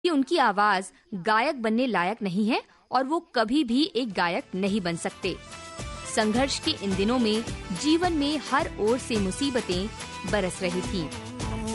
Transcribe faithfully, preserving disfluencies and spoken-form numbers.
कि उनकी आवाज गायक बनने लायक नहीं है और वो कभी भी एक गायक नहीं बन सकते। संघर्ष के इन दिनों में जीवन में हर ओर से मुसीबतें बरस रही थीं।